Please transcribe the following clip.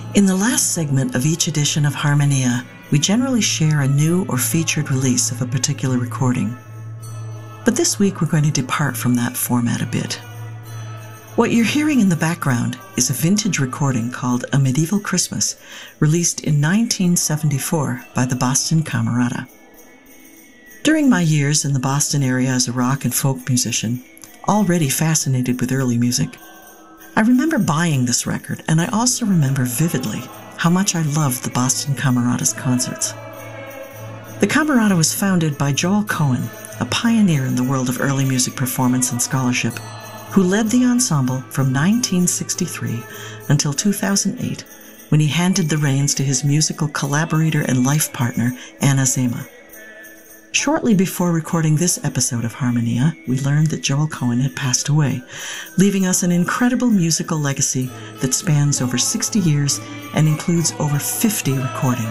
In the last segment of each edition of Harmonia, we generally share a new or featured release of a particular recording. But this week we're going to depart from that format a bit. What you're hearing in the background is a vintage recording called A Medieval Christmas, released in 1974 by the Boston Camerata. During my years in the Boston area as a rock and folk musician, already fascinated with early music, I remember buying this record, and I also remember vividly how much I loved the Boston Camerata's concerts. The Camerata was founded by Joel Cohen, a pioneer in the world of early music performance and scholarship, who led the ensemble from 1963 until 2008, when he handed the reins to his musical collaborator and life partner, Anna Zema. Shortly before recording this episode of Harmonia, we learned that Joel Cohen had passed away, leaving us an incredible musical legacy that spans over 60 years and includes over 50 recordings.